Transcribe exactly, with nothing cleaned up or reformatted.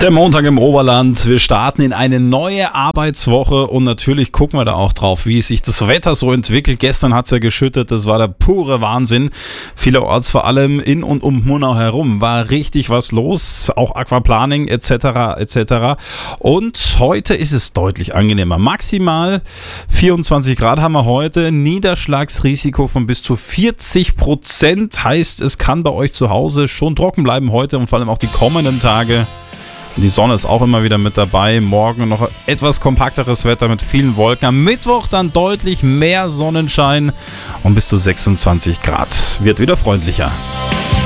Der Montag im Oberland. Wir starten in eine neue Arbeitswoche und natürlich gucken wir da auch drauf, wie sich das Wetter so entwickelt. Gestern hat es ja geschüttet, das war der pure Wahnsinn. Vielerorts, vor allem in und um Murnau herum, war richtig was los. Auch Aquaplaning et cetera et cetera. Und heute ist es deutlich angenehmer. Maximal vierundzwanzig Grad haben wir heute. Niederschlagsrisiko von bis zu vierzig Prozent. Heißt, es kann bei euch zu Hause schon trocken bleiben heute und vor allem auch die kommenden Tage. Die Sonne ist auch immer wieder mit dabei. Morgen noch etwas kompakteres Wetter mit vielen Wolken. Am Mittwoch dann deutlich mehr Sonnenschein und bis zu sechsundzwanzig Grad. Wird wieder freundlicher.